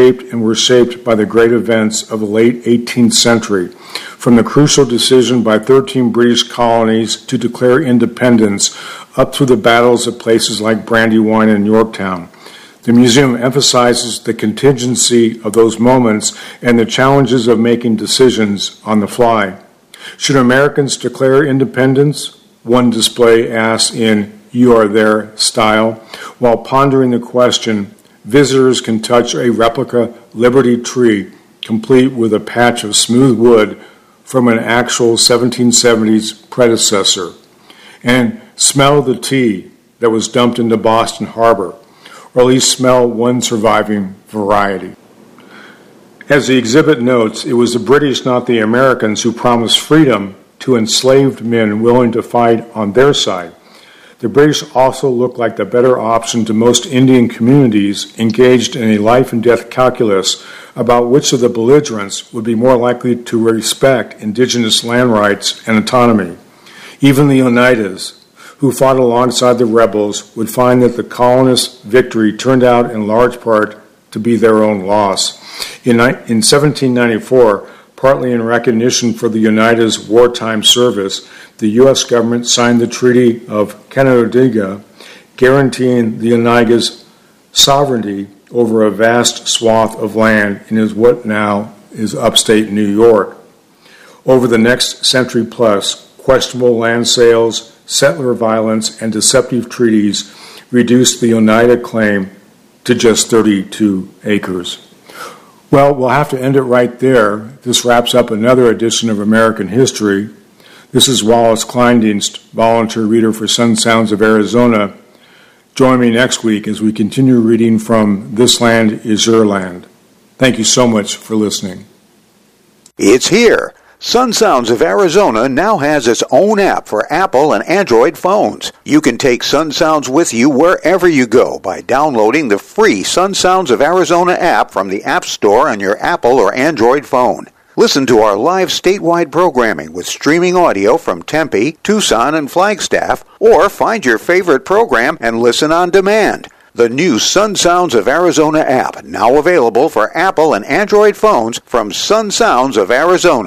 shaped and were shaped by the great events of the late 18th century, from the crucial decision by 13 British colonies to declare independence up through the battles at places like Brandywine and Yorktown. The museum emphasizes the contingency of those moments and the challenges of making decisions on the fly. Should Americans declare independence? One display asks in "You Are There" style. While pondering the question, visitors can touch a replica Liberty tree, complete with a patch of smooth wood from an actual 1770s predecessor, and smell the tea that was dumped into Boston Harbor, or at least smell one surviving variety. As the exhibit notes, it was the British, not the Americans, who promised freedom to enslaved men willing to fight on their side. The British also looked like the better option to most Indian communities engaged in a life and death calculus about which of the belligerents would be more likely to respect indigenous land rights and autonomy. Even the Oneidas, who fought alongside the rebels, would find that the colonists' victory turned out in large part to be their own loss. In 1794, partly in recognition for the Oneidas' wartime service, the U.S. government signed the Treaty of Canandaigua, guaranteeing the Oneidas' sovereignty over a vast swath of land in what now is upstate New York. Over the next century plus, questionable land sales, settler violence, and deceptive treaties reduced the Oneida claim to just 32 acres. Well, we'll have to end it right there. This wraps up another edition of American History. This is Wallace Kleindienst, volunteer reader for Sun Sounds of Arizona. Join me next week as we continue reading from This Land Is Your Land. Thank you so much for listening. It's here. Sun Sounds of Arizona now has its own app for Apple and Android phones. You can take Sun Sounds with you wherever you go by downloading the free Sun Sounds of Arizona app from the App Store on your Apple or Android phone. Listen to our live statewide programming with streaming audio from Tempe, Tucson, and Flagstaff, or find your favorite program and listen on demand. The new Sun Sounds of Arizona app, now available for Apple and Android phones from Sun Sounds of Arizona.